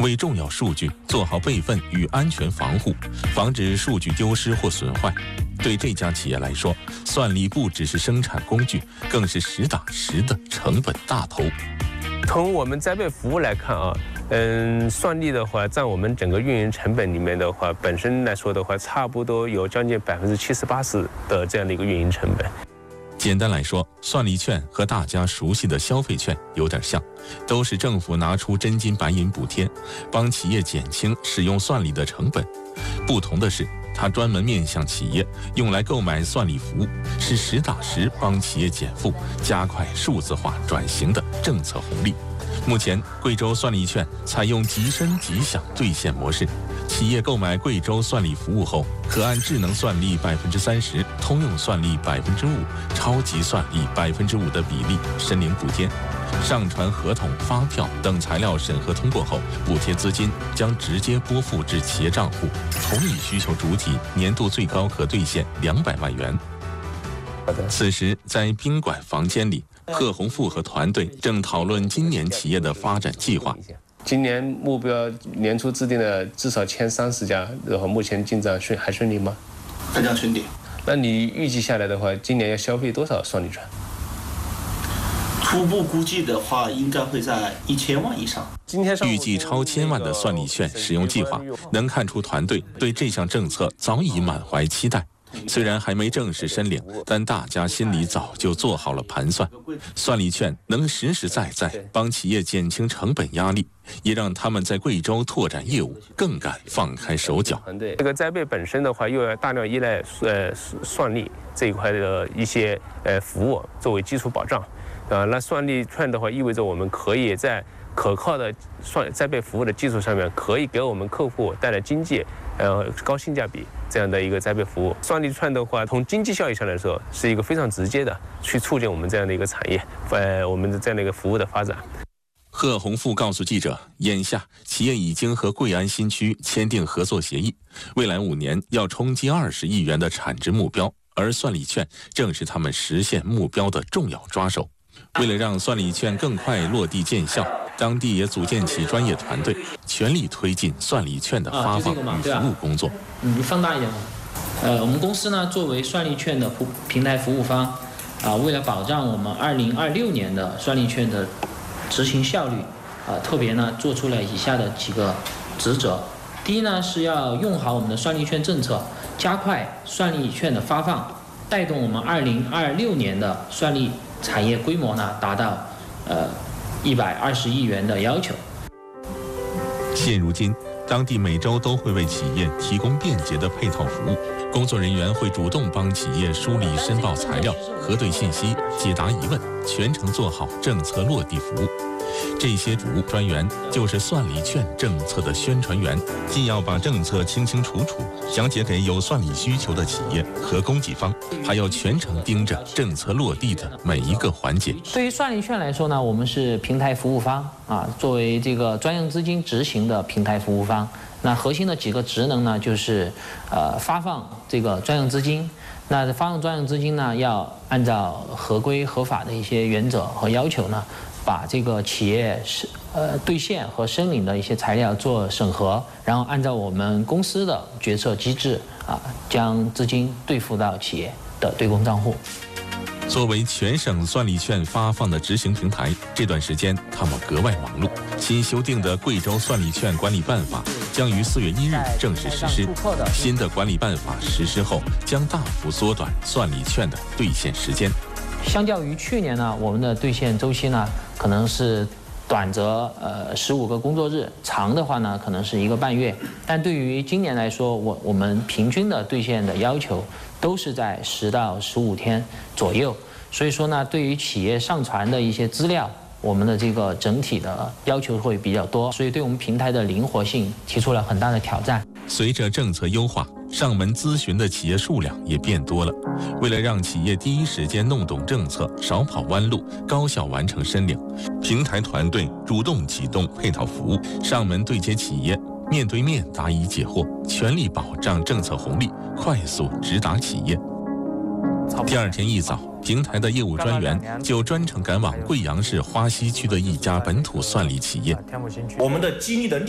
为重要数据做好备份与安全防护，防止数据丢失或损坏。对这家企业来说，算力不只是生产工具，更是实打实的成本大头。 从我们栽培服务来看啊，算力的话，占我们整个运营成本里面的话，本身来说的话，差不多有将近70%-80%的这样的一个运营成本。 简单来说，算力券和大家熟悉的消费券有点像，都是政府拿出真金白银补贴，帮企业减轻使用算力的成本。不同的是，它专门面向企业，用来购买算力服务，是实打实帮企业减负、加快数字化转型的政策红利。目前，贵州算力券采用即申即享兑现模式，企业购买贵州算力服务后，可按智能算力30%、通用算力5%、超级算力5%的比例申领补贴。上传合同、发票等材料审核通过后，补贴资金将直接拨付至企业账户，同一需求主体年度最高可兑现200万元。此时，在宾馆房间里，贺洪富和团队正讨论今年企业的发展计划。 今年目标年初制定的至少前30家，然后目前进展还顺利吗？ 非常顺利。 那你预计下来的话，今年要消费多少算力券？ 初步估计的话，应该会在1000万以上。 预计超1000万的算力券使用计划，能看出团队对这项政策早已满怀期待。虽然还没正式申领，但大家心里早就做好了盘算。算力券能实实在在帮企业减轻成本压力，也让他们在贵州拓展业务更敢放开手脚。 这个栽培本身的话，又要大量依赖算力这一块的一些服务作为基础保障。那算力券的话，意味着我们可以在可靠的栽培服务的基础上面，可以给我们客户带来经济、高性价比这样的一个栽培服务。算力券的话，从经济效益上来说，是一个非常直接的去促进我们这样的一个产业，我们的这样的一个服务的发展。 贺洪富告诉记者，眼下企业已经和贵安新区签订合作协议，未来5年要冲击20亿元的产值目标，而算力券正是他们实现目标的重要抓手。为了让算力券更快落地见效，当地也组建起专业团队，全力推进算力券的发放与服务工作。 你放大一点嘛。我们公司呢，作为算力券的平台服务方，为了保障我们2026年的算力券的执行效率，特别呢做出了以下的几个职责。第一呢，是要用好我们的算力券政策，加快算力券的发放，带动我们2026年的算力产业规模呢达到120亿元的要求。 现如今，当地每周都会为企业提供便捷的配套服务，工作人员会主动帮企业梳理申报材料、核对信息、解答疑问，全程做好政策落地服务。这些服务专员就是算力券政策的宣传员，既要把政策清清楚楚讲解给有算力需求的企业和供给方，还要全程盯着政策落地的每一个环节。 对于算力券来说呢，我们是平台服务方作为这个专用资金执行的平台服务方，那核心的几个职能呢，就是发放这个专用资金。那发放专用资金呢，要按照合规合法的一些原则和要求呢，把这个企业兑现和申领的一些材料做审核，然后按照我们公司的决策机制将资金兑付到企业的对公账户。 作为全省算力券发放的执行平台，这段时间他们格外忙碌。新修订的贵州算力券管理办法将于4月1日正式实施。新的管理办法实施后，将大幅缩短算力券的兑现时间。 相较于去年呢，我们的兑现周期呢，可能是短则15个工作日，长的话呢，可能是1个半月。但对于今年来说，我们平均的兑现的要求都是在10到15天左右。所以说呢，对于企业上传的一些资料，我们的这个整体的要求会比较多，所以对我们平台的灵活性提出了很大的挑战。 随着政策优化，上门咨询的企业数量也变多了。为了让企业第一时间弄懂政策，少跑弯路，高效完成申领，平台团队主动启动配套服务，上门对接企业，面对面答疑解惑，全力保障政策红利，快速直达企业。第二天一早，平台的业务专员就专程赶往贵阳市花溪区的一家本土算力企业。 我们的激励的力